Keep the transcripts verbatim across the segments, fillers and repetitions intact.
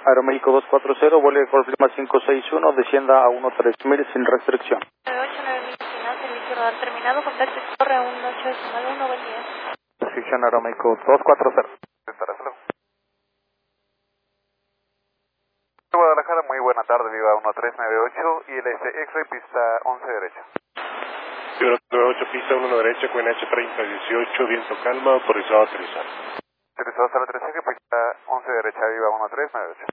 Aeroméxico dos cuatro cero, vuelo de Clima cinco seis uno, descienda a uno tres mil sin restricción. nueve ocho nueve mil final, servicio radar terminado, contacto Torre uno ocho decimal uno, buen día. Restricción Aeroméxico dos cuatro cero. Guadalajara, muy buena tarde, viva uno tres nueve ocho y el este X-Ray pista once derecha. Viva nueve ocho, pista uno derecha, Q N H treinta dieciocho, viento calma, autorizado a aterrizar. Autorizado hasta la trece, pista once derecha, viva uno tres nueve ocho.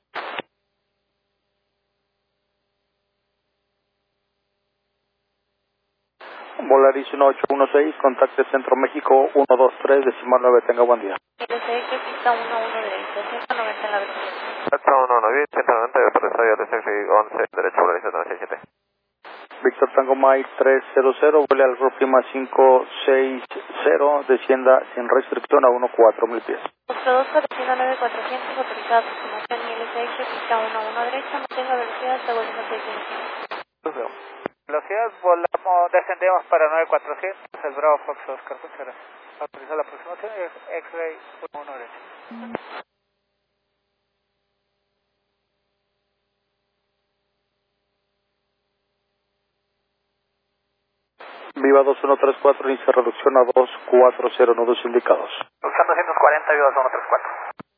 Volaris uno ocho uno seis, contacte Centro México uno dos tres, decimal nueve, tenga buen día. L S X pista uno uno derecha, ciento noventa en la velocidad. Pista uno uno, bien, ciento noventa, autorizado y aterrizaje once derecha, Volaris noventa y siete. Víctor Tango Mike tres cero cero, vuele al Clima cinco seis cero, descienda sin restricción a uno cuatro mil pies. Foxtrot dos cuatrocientos nueve cuatrocientos, autorizada aproximación y L S X pista uno uno derecha, mantenga velocidad hasta volumen seis veinte. Velocidad, volamos, descendemos para nueve cuatrocientos, el Bravo Fox Oscar, muchas gracias. Autorizar la aproximación y X-Ray uno uno derecha. Viva dos uno tres cuatro, inicia reducción a dos cuatro cero, nudos indicados. Buscando doscientos cuarenta, viva dos uno tres cuatro.